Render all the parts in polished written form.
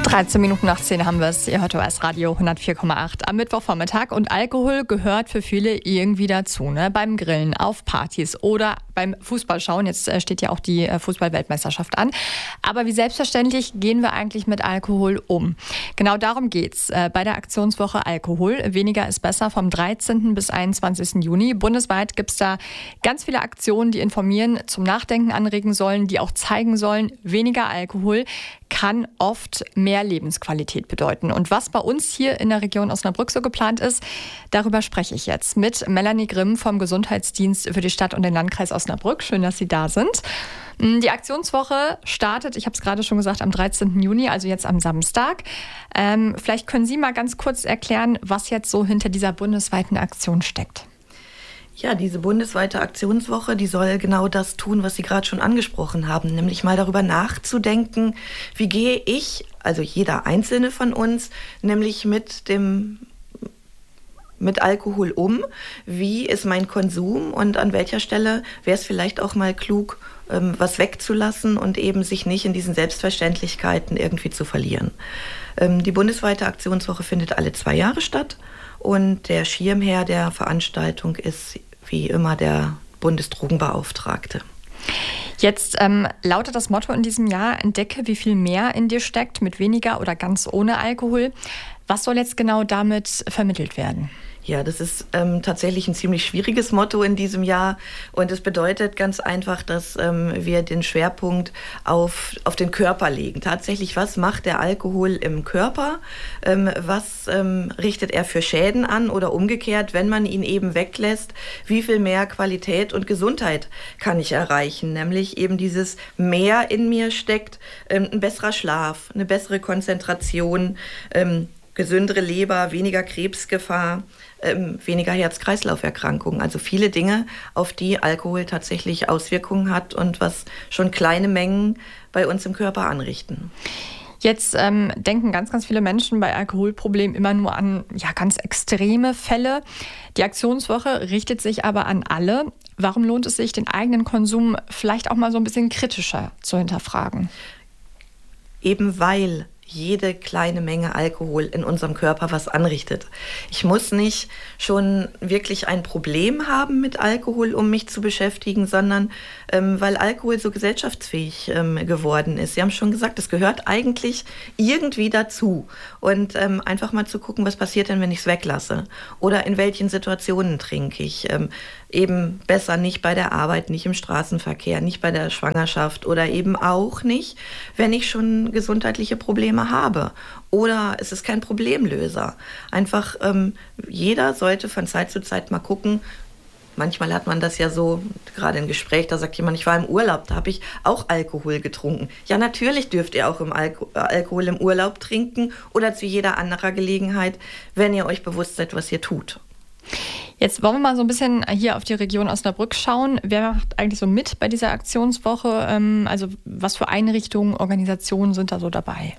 13 Minuten nach 10 haben wir es. Ihr hört OS Radio 104,8 am Mittwochvormittag. Und Alkohol gehört für viele irgendwie dazu, ne? Beim Grillen, auf Partys oder beim Fußballschauen. Jetzt steht ja auch die Fußball-Weltmeisterschaft an. Aber wie selbstverständlich gehen wir eigentlich mit Alkohol um? Genau darum geht's bei der Aktionswoche Alkohol. Weniger ist besser vom 13. bis 21. Juni. Bundesweit gibt's da ganz viele Aktionen, die informieren, zum Nachdenken anregen sollen, die auch zeigen sollen, weniger Alkohol kann oft mehr Lebensqualität bedeuten. Und was bei uns hier in der Region Osnabrück so geplant ist, darüber spreche ich jetzt mit Melanie Grimm vom Gesundheitsdienst für die Stadt und den Landkreis Osnabrück. Schön, dass Sie da sind. Die Aktionswoche startet, ich habe es gerade schon gesagt, am 13. Juni, also jetzt am Samstag. Vielleicht können Sie mal ganz kurz erklären, was jetzt so hinter dieser bundesweiten Aktion steckt. Ja, diese bundesweite Aktionswoche, die soll genau das tun, was Sie gerade schon angesprochen haben, nämlich mal darüber nachzudenken, wie gehe ich, also jeder Einzelne von uns, nämlich mit Alkohol um, wie ist mein Konsum und an welcher Stelle wäre es vielleicht auch mal klug, was wegzulassen und eben sich nicht in diesen Selbstverständlichkeiten irgendwie zu verlieren. Die bundesweite Aktionswoche findet alle 2 Jahre statt und der Schirmherr der Veranstaltung ist wie immer der Bundesdrogenbeauftragte. Jetzt lautet das Motto in diesem Jahr: Entdecke, wie viel mehr in dir steckt, mit weniger oder ganz ohne Alkohol. Was soll jetzt genau damit vermittelt werden? Ja, das ist tatsächlich ein ziemlich schwieriges Motto in diesem Jahr und es bedeutet ganz einfach, dass wir den Schwerpunkt auf den Körper legen. Tatsächlich, was macht der Alkohol im Körper? Was richtet er für Schäden an oder umgekehrt, wenn man ihn eben weglässt? Wie viel mehr Qualität und Gesundheit kann ich erreichen? Nämlich eben dieses Mehr in mir steckt, ein besserer Schlaf, eine bessere Konzentration, gesündere Leber, weniger Krebsgefahr, weniger Herz-Kreislauf-Erkrankungen. Also viele Dinge, auf die Alkohol tatsächlich Auswirkungen hat und was schon kleine Mengen bei uns im Körper anrichten. Jetzt denken ganz, ganz viele Menschen bei Alkoholproblemen immer nur an ganz extreme Fälle. Die Aktionswoche richtet sich aber an alle. Warum lohnt es sich, den eigenen Konsum vielleicht auch mal so ein bisschen kritischer zu hinterfragen? Eben weil jede kleine Menge Alkohol in unserem Körper was anrichtet. Ich muss nicht schon wirklich ein Problem haben mit Alkohol, um mich zu beschäftigen, sondern weil Alkohol so gesellschaftsfähig geworden ist. Sie haben schon gesagt, es gehört eigentlich irgendwie dazu. Und einfach mal zu gucken, was passiert denn, wenn ich es weglasse? Oder in welchen Situationen trinke ich? Eben besser nicht bei der Arbeit, nicht im Straßenverkehr, nicht bei der Schwangerschaft oder eben auch nicht, wenn ich schon gesundheitliche Probleme habe. Oder es ist kein Problemlöser. Einfach jeder sollte von Zeit zu Zeit mal gucken. Manchmal hat man das ja so, gerade im Gespräch, da sagt jemand, ich war im Urlaub, da habe ich auch Alkohol getrunken. Ja, natürlich dürft ihr auch Alkohol im Urlaub trinken oder zu jeder anderen Gelegenheit, wenn ihr euch bewusst seid, was ihr tut. Jetzt wollen wir mal so ein bisschen hier auf die Region Osnabrück schauen. Wer macht eigentlich so mit bei dieser Aktionswoche? Also was für Einrichtungen, Organisationen sind da so dabei?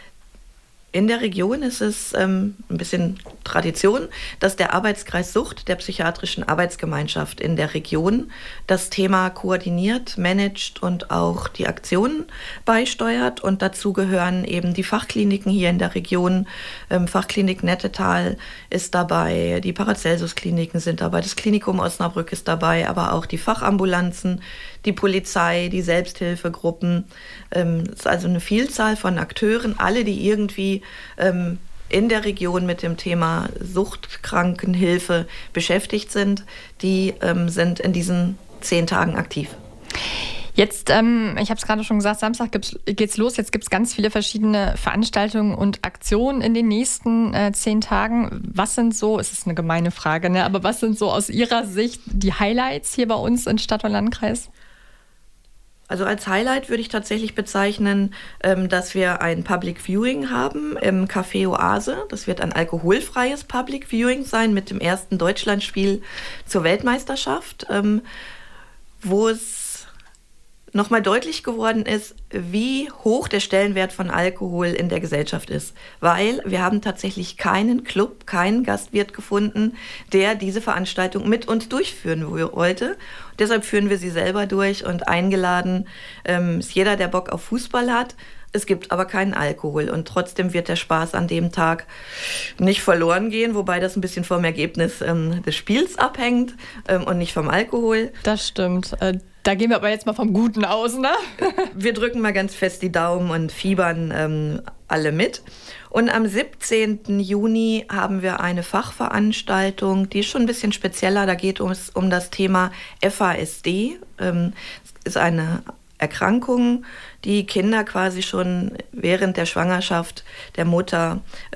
In der Region ist es ein bisschen Tradition, dass der Arbeitskreis Sucht der Psychiatrischen Arbeitsgemeinschaft in der Region das Thema koordiniert, managt und auch die Aktionen beisteuert. Und dazu gehören eben die Fachkliniken hier in der Region. Fachklinik Nettetal ist dabei, die Paracelsus-Kliniken sind dabei, das Klinikum Osnabrück ist dabei, aber auch die Fachambulanzen, die Polizei, die Selbsthilfegruppen. Es ist also eine Vielzahl von Akteuren, alle, die irgendwie in der Region mit dem Thema Suchtkrankenhilfe beschäftigt sind, die sind in diesen 10 Tagen aktiv. Jetzt, ich habe es gerade schon gesagt, Samstag geht's los. Jetzt gibt es ganz viele verschiedene Veranstaltungen und Aktionen in den nächsten 10 Tagen. Was sind so, es ist eine gemeine Frage, ne? Aber was sind so aus Ihrer Sicht die Highlights hier bei uns in Stadt und Landkreis? Also als Highlight würde ich tatsächlich bezeichnen, dass wir ein Public Viewing haben im Café Oase. Das wird ein alkoholfreies Public Viewing sein mit dem ersten Deutschlandspiel zur Weltmeisterschaft, wo es nochmal deutlich geworden ist, wie hoch der Stellenwert von Alkohol in der Gesellschaft ist. Weil wir haben tatsächlich keinen Club, keinen Gastwirt gefunden, der diese Veranstaltung mit uns durchführen wollte. Deshalb führen wir sie selber durch und eingeladen ist jeder, der Bock auf Fußball hat, Es gibt aber keinen Alkohol und trotzdem wird der Spaß an dem Tag nicht verloren gehen, wobei das ein bisschen vom Ergebnis des Spiels abhängt und nicht vom Alkohol. Das stimmt. Da gehen wir aber jetzt mal vom Guten aus, ne? Wir drücken mal ganz fest die Daumen und fiebern alle mit. Und am 17. Juni haben wir eine Fachveranstaltung, die ist schon ein bisschen spezieller. Da geht es um das Thema FASD. Das ist eine Erkrankung, die Kinder quasi schon während der Schwangerschaft der Mutter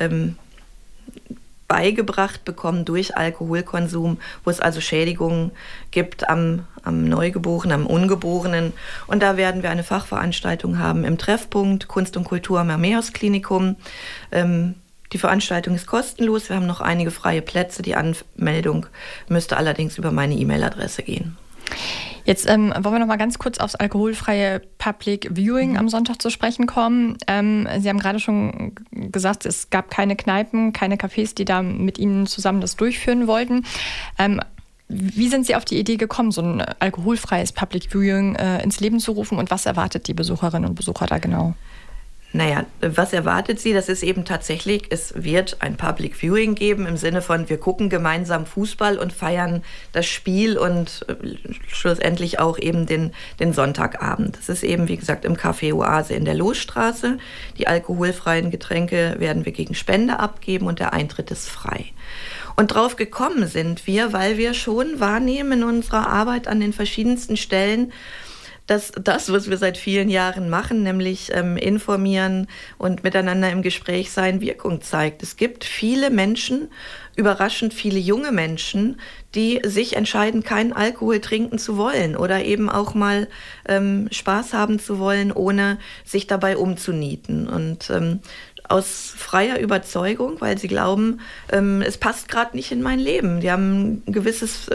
beigebracht bekommen durch Alkoholkonsum, wo es also Schädigungen gibt am Neugeborenen, am Ungeborenen. Und da werden wir eine Fachveranstaltung haben im Treffpunkt Kunst und Kultur am Hermæus-Klinikum. Die Veranstaltung ist kostenlos. Wir haben noch einige freie Plätze. Die Anmeldung müsste allerdings über meine E-Mail-Adresse gehen. Jetzt wollen wir noch mal ganz kurz aufs alkoholfreie Public Viewing am Sonntag zu sprechen kommen. Sie haben gerade schon gesagt, es gab keine Kneipen, keine Cafés, die da mit Ihnen zusammen das durchführen wollten. Wie sind Sie auf die Idee gekommen, so ein alkoholfreies Public Viewing ins Leben zu rufen und was erwartet die Besucherinnen und Besucher da genau? Naja, was erwartet sie? Das ist eben tatsächlich, es wird ein Public Viewing geben im Sinne von, wir gucken gemeinsam Fußball und feiern das Spiel und schlussendlich auch eben den Sonntagabend. Das ist eben, wie gesagt, im Café Oase in der Losstraße. Die alkoholfreien Getränke werden wir gegen Spende abgeben und der Eintritt ist frei. Und drauf gekommen sind wir, weil wir schon wahrnehmen in unserer Arbeit an den verschiedensten Stellen, dass das, was wir seit vielen Jahren machen, nämlich informieren und miteinander im Gespräch sein, Wirkung zeigt. Es gibt viele Menschen, überraschend viele junge Menschen, die sich entscheiden, keinen Alkohol trinken zu wollen oder eben auch mal Spaß haben zu wollen, ohne sich dabei umzunieten. Und aus freier Überzeugung, weil sie glauben, es passt gerade nicht in mein Leben. Die haben ein gewisses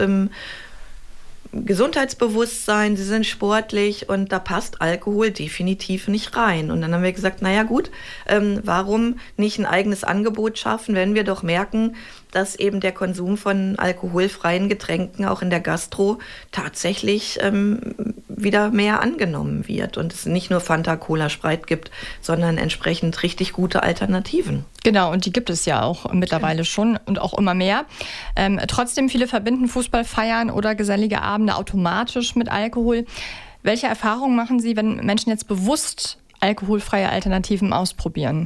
Gesundheitsbewusstsein, sie sind sportlich und da passt Alkohol definitiv nicht rein. Und dann haben wir gesagt, naja gut, warum nicht ein eigenes Angebot schaffen, wenn wir doch merken, dass eben der Konsum von alkoholfreien Getränken auch in der Gastro tatsächlich wieder mehr angenommen wird und es nicht nur Fanta, Cola, Sprite gibt, sondern entsprechend richtig gute Alternativen. Genau, und die gibt es ja auch mittlerweile schon und auch immer mehr. Trotzdem, viele verbinden Fußballfeiern oder gesellige Abende automatisch mit Alkohol. Welche Erfahrungen machen Sie, wenn Menschen jetzt bewusst alkoholfreie Alternativen ausprobieren?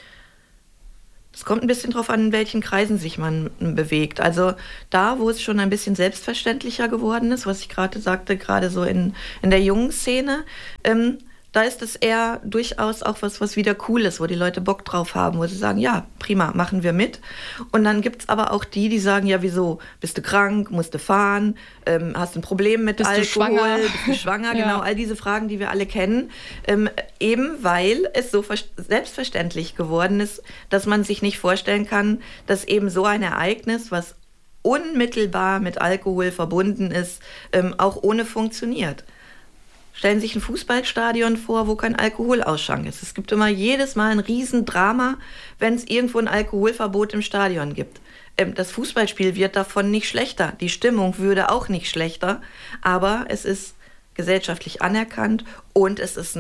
Es kommt ein bisschen drauf an, in welchen Kreisen sich man bewegt. Also da, wo es schon ein bisschen selbstverständlicher geworden ist, was ich gerade sagte, gerade so in der jungen Szene, da ist es eher durchaus auch was wieder cool ist, wo die Leute Bock drauf haben, wo sie sagen, ja, prima, machen wir mit. Und dann gibt es aber auch die sagen, ja, wieso, bist du krank, musst du fahren, hast ein Problem mit Alkohol, bist du schwanger, genau, all diese Fragen, die wir alle kennen, eben weil es so selbstverständlich geworden ist, dass man sich nicht vorstellen kann, dass eben so ein Ereignis, was unmittelbar mit Alkohol verbunden ist, auch ohne funktioniert. Stellen Sie sich ein Fußballstadion vor, wo kein Alkoholausschank ist. Es gibt immer jedes Mal ein Riesendrama, wenn es irgendwo ein Alkoholverbot im Stadion gibt. Das Fußballspiel wird davon nicht schlechter. Die Stimmung würde auch nicht schlechter. Aber es ist gesellschaftlich anerkannt und es ist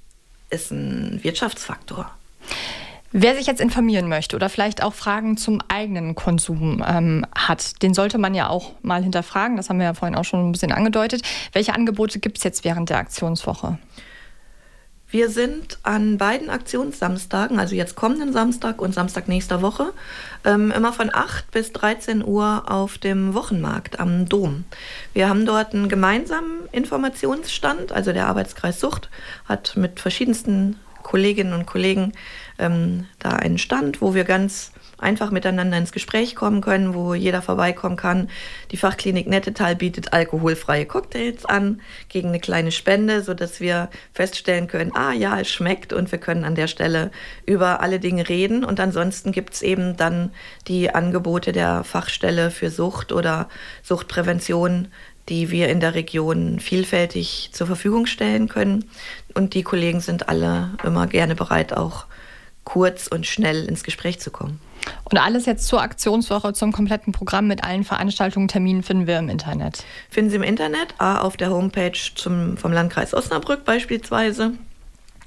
ein Wirtschaftsfaktor. Wer sich jetzt informieren möchte oder vielleicht auch Fragen zum eigenen Konsum hat, den sollte man ja auch mal hinterfragen. Das haben wir ja vorhin auch schon ein bisschen angedeutet. Welche Angebote gibt es jetzt während der Aktionswoche? Wir sind an beiden Aktionssamstagen, also jetzt kommenden Samstag und Samstag nächster Woche, immer von 8 bis 13 Uhr auf dem Wochenmarkt am Dom. Wir haben dort einen gemeinsamen Informationsstand, also der Arbeitskreis Sucht hat mit verschiedensten Kolleginnen und Kollegen da einen Stand, wo wir ganz einfach miteinander ins Gespräch kommen können, wo jeder vorbeikommen kann. Die Fachklinik Nettetal bietet alkoholfreie Cocktails an gegen eine kleine Spende, sodass wir feststellen können, ja, es schmeckt und wir können an der Stelle über alle Dinge reden. Und ansonsten gibt es eben dann die Angebote der Fachstelle für Sucht oder Suchtprävention, die wir in der Region vielfältig zur Verfügung stellen können. Und die Kollegen sind alle immer gerne bereit, auch kurz und schnell ins Gespräch zu kommen. Und alles jetzt zur Aktionswoche, zum kompletten Programm mit allen Veranstaltungen, Terminen finden wir im Internet? Finden Sie im Internet, auf der Homepage vom Landkreis Osnabrück beispielsweise.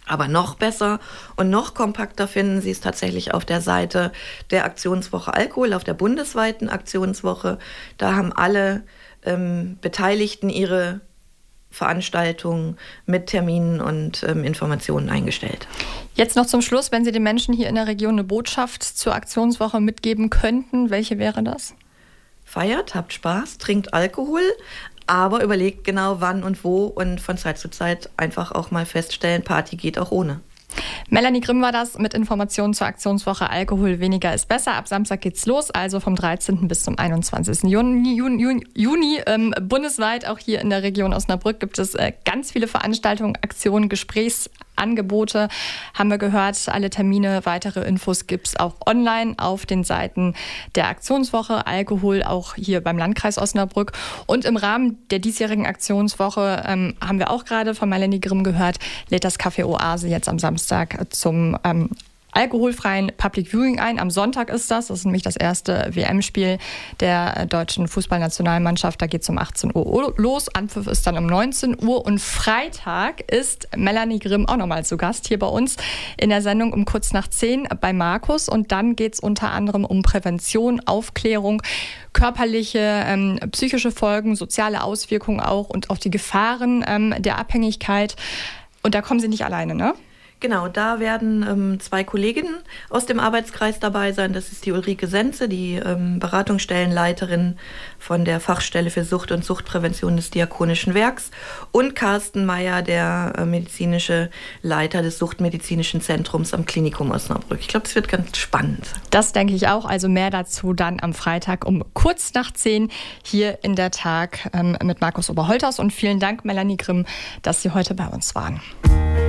Aber noch besser und noch kompakter finden Sie es tatsächlich auf der Seite der Aktionswoche Alkohol, auf der bundesweiten Aktionswoche. Da haben alle Beteiligten ihre Veranstaltungen mit Terminen und Informationen eingestellt. Jetzt noch zum Schluss, wenn Sie den Menschen hier in der Region eine Botschaft zur Aktionswoche mitgeben könnten, welche wäre das? Feiert, habt Spaß, trinkt Alkohol, aber überlegt genau wann und wo und von Zeit zu Zeit einfach auch mal feststellen, Party geht auch ohne. Melanie Grimm war das mit Informationen zur Aktionswoche Alkohol weniger ist besser. Ab Samstag geht's los, also vom 13. bis zum 21. Juni. Bundesweit, auch hier in der Region Osnabrück, gibt es ganz viele Veranstaltungen, Aktionen, Gesprächsangebote. Haben wir gehört, alle Termine, weitere Infos gibt's auch online auf den Seiten der Aktionswoche Alkohol, auch hier beim Landkreis Osnabrück. Und im Rahmen der diesjährigen Aktionswoche haben wir auch gerade von Melanie Grimm gehört, lädt das Café Oase jetzt am Samstag zum alkoholfreien Public Viewing ein. Am Sonntag ist das. Das ist nämlich das erste WM-Spiel der deutschen Fußballnationalmannschaft. Da geht es um 18 Uhr los. Anpfiff ist dann um 19 Uhr. Und Freitag ist Melanie Grimm auch nochmal zu Gast hier bei uns in der Sendung um kurz nach 10 bei Markus. Und dann geht es unter anderem um Prävention, Aufklärung, körperliche, psychische Folgen, soziale Auswirkungen auch und auch die Gefahren der Abhängigkeit. Und da kommen Sie nicht alleine, ne? Genau, da werden 2 Kolleginnen aus dem Arbeitskreis dabei sein. Das ist die Ulrike Senze, die Beratungsstellenleiterin von der Fachstelle für Sucht und Suchtprävention des Diakonischen Werks, und Carsten Meyer, der medizinische Leiter des Suchtmedizinischen Zentrums am Klinikum Osnabrück. Ich glaube, es wird ganz spannend. Das denke ich auch. Also mehr dazu dann am Freitag um kurz nach 10 hier in der Tag mit Markus Oberholthaus. Und vielen Dank, Melanie Grimm, dass Sie heute bei uns waren.